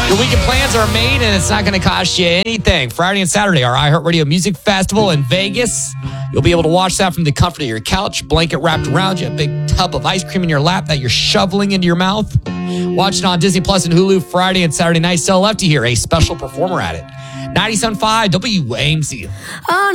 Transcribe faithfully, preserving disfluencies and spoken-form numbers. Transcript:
Your weekend plans are made, and it's not going to cost you anything. Friday and Saturday, our iHeartRadio Music Festival in Vegas. You'll be able to watch that from the comfort of your couch, blanket wrapped around you, a big tub of ice cream in your lap that you're shoveling into your mouth. Watch it on Disney Plus and Hulu Friday and Saturday night. Still left to hear a special performer at it. ninety-seven point five W A M C.